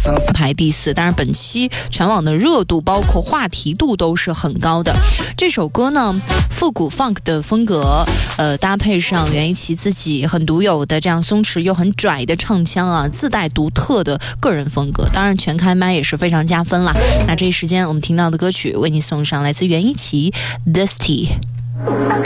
排第4。当然本期全网的热度包括话题度都是很高的。这首歌呢，复古 funk 的风格，搭配上袁一奇自己很独有的这样松弛又很拽的唱腔啊，自带独特的个人风格，当然全开麦也是非常加分啦。那这一时间我们听到的歌曲为你送上来自袁一奇 Dusty。